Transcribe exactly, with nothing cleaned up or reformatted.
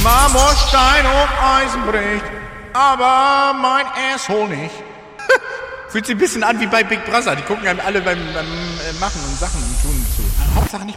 Marmorstein und Eisen bricht, aber mein Asshole nicht. Fühlt sich ein bisschen an wie bei Big Brother. Die gucken einem alle beim, beim äh, Machen und Sachen und Tun zu. Hauptsache nicht